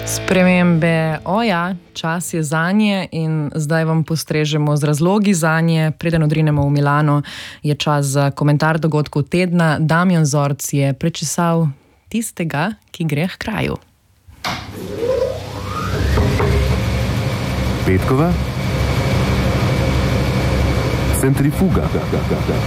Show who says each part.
Speaker 1: Spremembe, čas je zanje in zdaj vam postrežemo z razlogi zanje. Preden odrinemo v Milano, je čas za komentar dogodkov tedna. Damjan Zorc je prečesal tistega, ki gre h kraju.
Speaker 2: Petkova centrifuga.